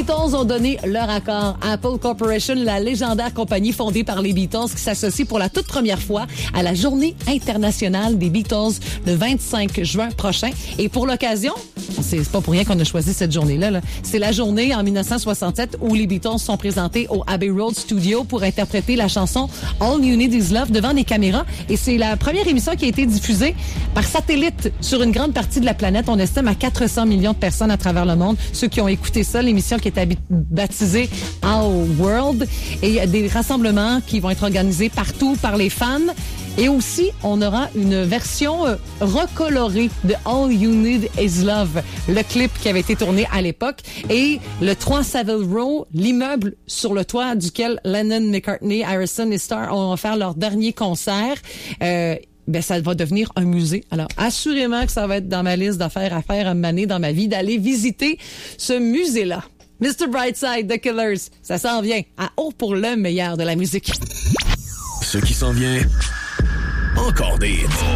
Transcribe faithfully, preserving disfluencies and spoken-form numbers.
Beatles ont donné leur accord. Apple Corporation, la légendaire compagnie fondée par les Beatles, qui s'associe pour la toute première fois à la Journée internationale des Beatles le vingt-cinq juin prochain. Et pour l'occasion, c'est pas pour rien qu'on a choisi cette journée-là, là. C'est la journée en dix-neuf soixante-sept où les Beatles sont présentés au Abbey Road Studio pour interpréter la chanson All You Need Is Love devant des caméras. Et c'est la première émission qui a été diffusée par satellite sur une grande partie de la planète. On estime à quatre cents millions de personnes à travers le monde. Ceux qui ont écouté ça, l'émission qui est baptisée Our World. Et il y a des rassemblements qui vont être organisés partout par les fans. Et aussi, on aura une version euh, recolorée de All You Need Is Love, le clip qui avait été tourné à l'époque. Et le trois Savile Row, l'immeuble sur le toit duquel Lennon, McCartney, Harrison et Starr ont fait leur dernier concert, euh, ben ça va devenir un musée. Alors, assurément que ça va être dans ma liste d'affaires à faire à mener dans ma vie, d'aller visiter ce musée-là. mister Brightside, The Killers, ça s'en vient à haut pour le meilleur de la musique. Ce qui s'en vient... Encore des hits.